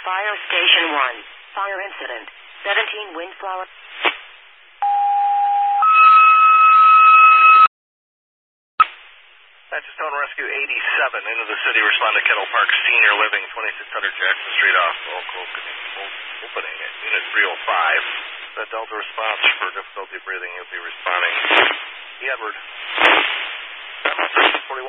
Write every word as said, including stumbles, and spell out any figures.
Fire Station one. Fire incident. seventeen Windflower. Stone Rescue eighty-seven into the city. Respond to Kettle Park Senior Living, twenty-six hundred Jackson Street off Oak opening, opening at Unit three oh five. The Delta response for difficulty breathing. You'll be responding. The Edward. forty-one.